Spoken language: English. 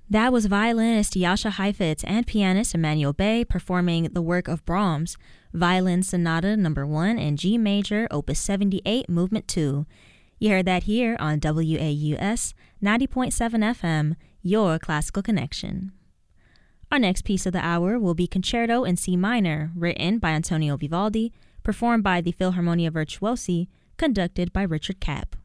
That was violinist Jascha Heifetz and pianist Emmanuel Bey performing the work of Brahms, Violin Sonata No. 1 in G Major, Opus 78, Movement 2. You heard that here on WAUS 90.7 FM, your classical connection. Our next piece of the hour will be Concerto in C minor, written by Antonio Vivaldi, performed by the Philharmonia Virtuosi, conducted by Richard Kapp.